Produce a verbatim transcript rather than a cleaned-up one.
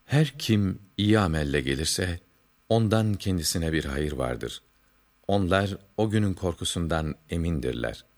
Her kim iyi amelle gelirse, ondan kendisine bir hayır vardır. Onlar o günün korkusundan emindirler.